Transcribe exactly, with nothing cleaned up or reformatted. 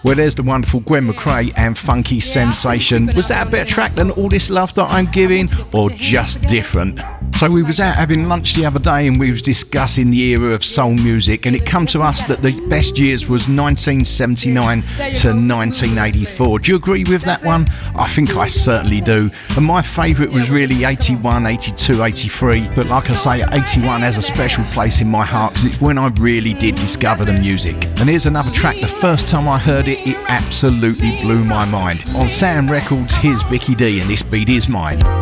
Well, there's the wonderful Gwen McRae and Funky Sensation. Was that a better track than All This Love That I'm Giving, or just different? So we was out having lunch the other day and we was discussing the era of soul music, and it come to us that the best years was nineteen seventy-nine to nineteen eighty-four. Do you agree with that one? I think I certainly do. And my favourite was really eighty-one, eighty-two, eighty-three. But like I say, eighty-one has a special place in my heart because it's when I really did discover the music. And here's another track. The first time I heard it, it absolutely blew my mind. On Sound Records, here's Vicky D, and this beat is mine.